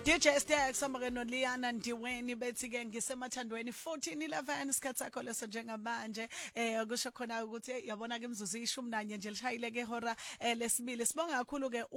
DJ Stack samake noLiana Ndiweni bethi ke ngisemathandweni 1411 isikhathi sakho leso njengamanje kusho khona ukuthi yabona ke imzuzu ishumi nanye nje lishayile ke hora lesibili sibonga kakhulu ke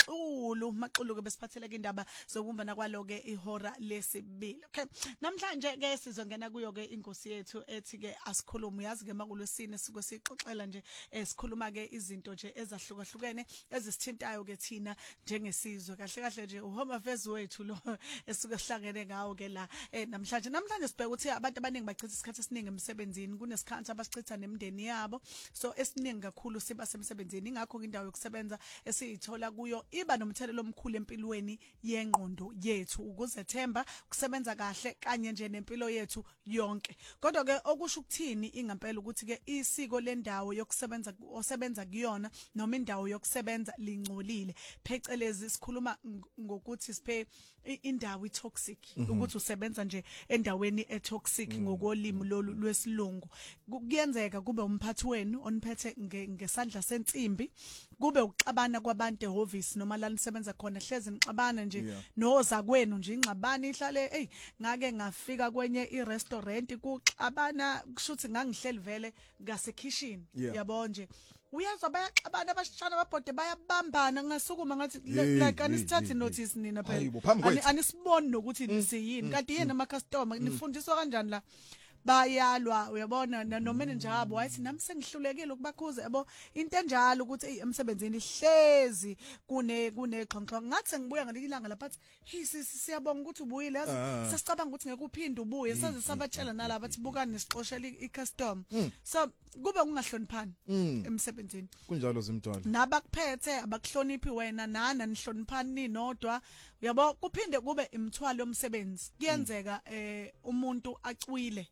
uMaxulu ke besiphathele ke indaba zokumbana kwalo ke ihora lesibili. Okay, namhlanje ke sizongena kuyo ke inkosi yethu ethi ke asikhulume yazi ke makulwesine sike sixoxela nje sikhuluma ke izinto nje ezahlukahlukene ezisithintayo ke thina njengesizwe kahle kahle nje uHome Affairs wethu lo esuke sihlangene ngawo ke la namhlanje sibheka ukuthi abantu abaningi bachitha isikhathi esiningi emsebenzini kunesikhathi abasichitha nemindeni yabo so esiningi kakhulu siba semsebenzini ingakho indawo yokusebenza esiyithola kuyo iba nomthelelo omkhulu empilweni yengqondo yethu ukuzethemba kusebenza kahle kanye nje nempilo yethu yonke kodwa ke okusho ukuthini ingempela ukuthi ke isiko lendawo yokusebenza osebenza kuyona noma indawo yokusebenza lingcolile phecelezi sikhuluma ngokuthi siphe indawo itoxic ukuthi usebenza nje endaweni etoxic ngokolimi lwesilungu kuyenzeka kube umphathi wenu oniphethe ngesandla sensimbi kube ukuxabana kwabantu ehhovisi noma la nisebenza khona hleze nixabana nje noza kwenu nje ingxabana ihlale ngake ngafika kwenye irestaurant kuxabana kushuthi ngangihleli vele ngasekitchen yabo nje uyazwa bayaxabana abashishana ababhode bayabambana ngasukuma ngathi like anisithathi notice nina phela anisiboni nokuthi nisiyini kanti yena ama customer nifundiswa kanjani la bayalwa uyabona nomanager wabo wathi nami sengihlulekile ukubakhuza yabo into enjalo ukuthi emsebenzini hlezi kunexhonxho ngathi sengibuya ngalilanga lapha athi siyabonga ukuthi ubuyile yazi sasicabanga ukuthi ngeke uphinde ubuye saze sabatshela nalabo bathi bukani nisiqoshela icustomer so kube ungahloniphani emsebenzini kunjalo zimntwana nabakuphethe abakuhloniphi wena nana nihloniphani nodwa uyabo kuphinde kube imithwalo yomsebenzi kuyenzeka umuntu acwile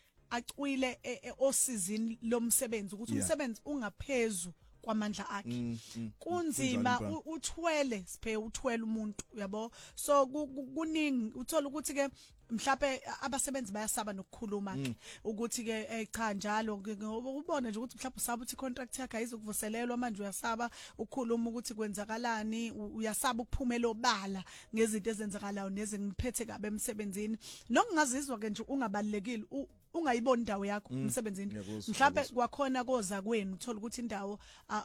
osizini lomsebenzi ukuthi umsebenzi ungaphezulu kwamandla akhe kunzima uthwele umuntu uyabo so kuningi uthola ukuthi ke mhlape abasebenzi bayasaba nokukhuluma ukuthi ke cha njalo ubone nje ukuthi mhlape usaba ukuthi contract yakhe ayizokuvuselelwa manje uyasaba ukukhuluma ukuthi kwenzakalani uyasaba ukuphumela obala ngezinto ezenzakalayo nezingiphethe kabe emsebenzini nokungazizwa ke nje ungabalekile ungayiboni indawo yakho emsebenzini mhlape kwakhona koza kwenu uthola ukuthi indawo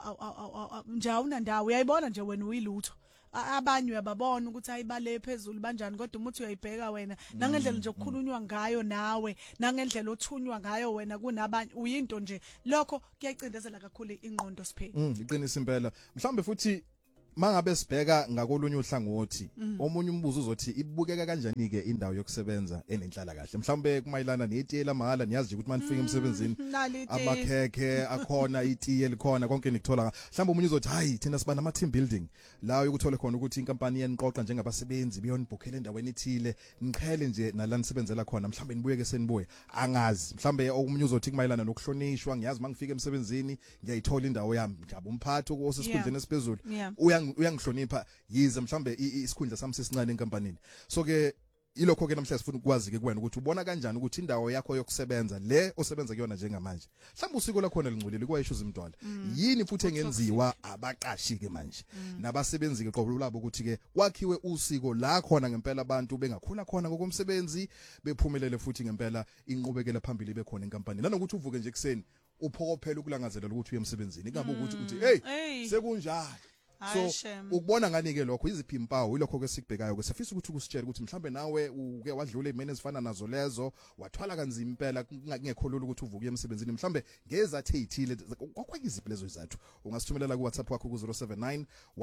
nje awunandawo uyayibona nje wena uyilutho abanye uyababona ukuthi ayibale phezulu banjani kodwa umuthi uyayibheka wena nangendlela nje okukhulunywa ngayo nawe nangendlela othunywa ngayo wena kunabanye uyinto nje lokho kuyayicindezela kakhulu ingqondo sipheni iqinisa impela mhlambe futhi mangabe sibheka ngakolunye uhlangothi omunye umbuzo uzothi ibukeka kanjani ke indawo yokusebenza enenhlala kahle mhlawumbe kumayilana netiye lamahala niyazi ukuthi manifika emsebenzini amakhekhe akhona itiye likhona konke nikuthola mhlawumbe umunye uzothi hayi thina siba nama team building la ukuthola khona ukuthi inkampani yeniqoqa njengabasebenzi beyonibhukhela endaweni ethile niqhele nje nala nisebenzela khona mhlawumbe nibuyeke senibuye angazi mhlawumbe omunye uzothi kumayilana nokuhlonishwa ngiyazi mangifika emsebenzini ngiyayithola indawo yami ngiyabe umphathi osesikhundleni esiphezulu uyangihlonipha yize mhlambe isikhundla sami sesincane enkampanini so ke ilokho ke namhlanje sifuna ukwazi ke kuwena ukuthi ubona kanjani ukuthi indawo yakho yokusebenza le osebenza kuyona njengamanje mhlawumbe usiko lakhona lingcolile kwayisho izimntwana yini futhi engenziwa abaqashi ke manje nabasebenzi ke qobo labo ukuthi ke kwakhiwe usiko la khona ngempela abantu bengakhula khona ngokomsebenzi bephumelele futhi ngempela inqubekela phambili bekhona enkampanini nanokuthi uvuke nje ekseni uphokophela ukulangazelela ukuthi uye emsebenzini ingabe ukuthi uthi hey sekunjani so ukubona ngani ke lokho iziphi impawu ilokho ke sikubhekayo ke sifisa ukuthi ukusitshela ukuthi mhlambe nawe uke wadlula ezimene ezifana nazo lezo wathwala kanzima impela ngingekholula ukuthi uvuke emsebenzini mhlambe ngezathu ezithile kwakwakiziphi lezo izathu ungasithumelela ku WhatsApp wakho ku 079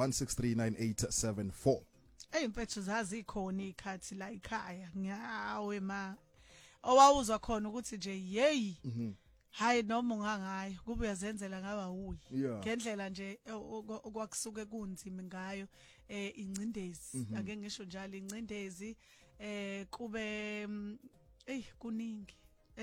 1639874 impethu zazi ikhona ikhathi la ekhaya ngiyawe ma owawuzwa khona ukuthi nje hey hayi noma ungangayo kube uyazenzela ngaba uyi ngendlela nje okwakusuke kunzima ngayo incindezi ake ngisho njalo incindezi kube kuningi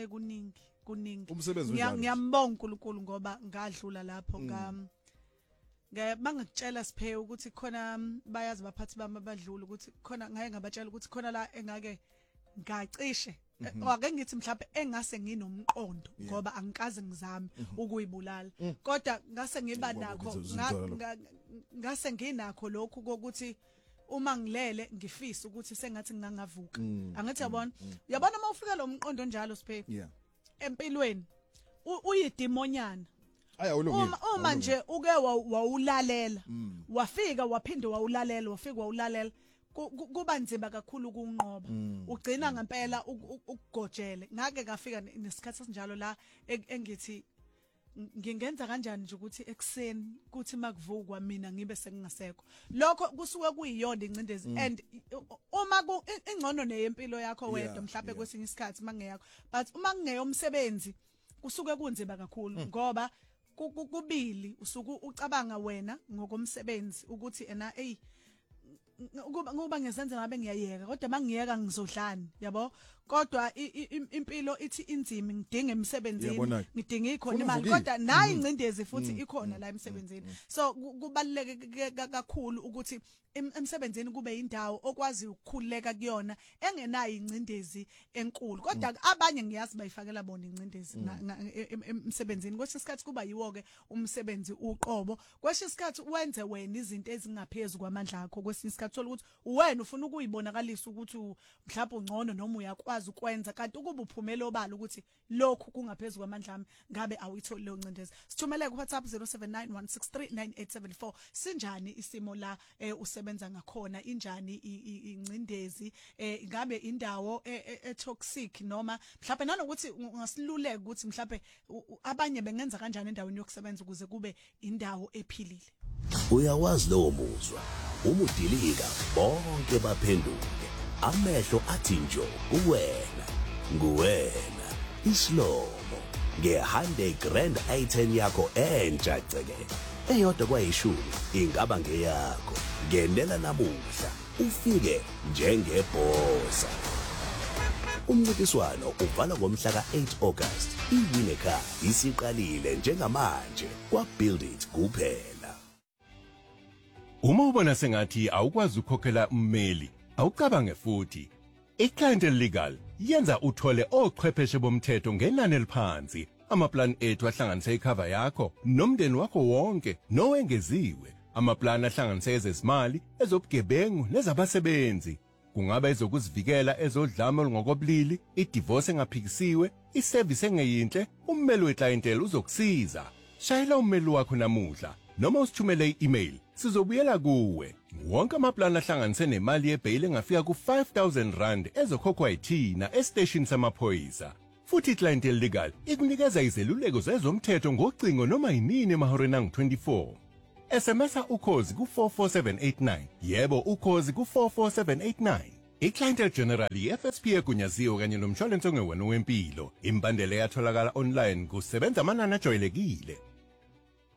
ngiyambonga uNkulunkulu ngoba ngadlula lapho bangakutshela siphe ukuthi khona bayazi baphathi bami abadlula ukuthi khona ngeke ngabatshela ukuthi khona la engake ngacishe ake ngithi mhlawumbe engase nginomqondo ngoba angikaze ngizame ukuyibulala kodwa ngase ngiba nakho ngase nginakho lokhu kokuthi uma ngilele ngifisa ukuthi sengathi ngingavuka angithi yabona mawufika lo mqondo njalo Siphe yeah empilweni uyidimonyana aya ulungile uma nje uke wawulalela wafika waphinde wawulalela kuba nzima kakhulu ukunqoba ugcina ngempela ukugojele ngake ngafika nesikhathi sinjalo la engithi ngingenza kanjani nje ukuthi ekseni kuthi makuvukwa mina ngibe sengingasekho lokho kusuke kuyiyona incindezi and uma ingcono neyempilo yakho wedwa mhlawumbe kwesinye isikhathi mangeyakho but uma ngeyomsebenzi kusuke kunzima kakhulu ngoba kubili usuku ucabanga wena ngokomsebenzi ukuthi ena ngoba ngezenze ngabe ngiyayeka kodwa mangiyeka ngizodlani yabo kodwa impilo ithi inzima ngidinga emsebenzini ngidinga ikhona imali kodwa nayi incindezi futhi ikhona la emsebenzini so kubaluleke kakhulu ukuthi emsebenzini kube indawo okwazi ukukhuleka kuyona engenayo incindezi enkulu kodwa abanye ngiyazi bayifakela bona incindezi emsebenzini kwesho isikhathi kuba yiwo-ke umsebenzi uqobo kwesho isikhathi wenze wena izinto ezingaphezulu kwamandla akho kwesinye isikhathi thola ukuthi wena ufuna ukuyibonakalisa ukuthi mhlawumbe ungcono noma uyakwazi ukwenza kanti ukuba uphumela obala ukuthi lokhu kungaphezulu kwamandla ami ngabe awuyitholi leyo ncindezi sithumele ku WhatsApp 0791639874 sinjani isimo la usebenza ngakhona injani incindezi ngabe indawo etoxic noma mhlawumbe nanokuthi ungasiluleka ukuthi mhlawumbe abanye bengenza kanjani endaweni yokusebenza ukuze kube indawo ephilile uyawazi lo muzwa umudilika bonke baphenduke amehlo athi njo uwena nguwena islomo nge100 grand item yakho entsha ceke eyodwa kwayishumi ingaba ngeyakho ngenela namuhla ufike njengebhosa umncintiswano uvala ngomhla ka8 August iWinneka isiqalile njengamanje kwaBuild It kuphela Uma ubona sengathi awukwazi ukukhokhela ummeli awucabange futhi iClient Legal yenza uthole ochwepheshe bomthetho ngenani eliphansi amaplan ethu ahlanganise icover yakho nomndeni wakho wonke nowengeziwe amaplan ahlanganise ezezimali ezobugebengu nezabasebenzi kungaba ezokuzivikela ezodlame olungokobulili idivorce engaphikisiwe iservice engeyinhle ummeli weclientele uzokusiza shayela ummeli wakho namuhla noma usithumele i-email sizobuyela kuwe wonke amaplan ahlanganise nemali yebail engafika ku5000 rand ezokhokhwa yithina estation samaphoyisa futhi iClient Legal ikunikeza izeluleko zezomthetho ngocingo noma yinini emahoreni angu-24 SMS ukhozi ku44789 yebo ukhozi ku44789 iClient General FSP egunyaziwe kanye nomshwalense ongewena wempilo imbandela yatholakala online kusebenza amanani ajwayelekile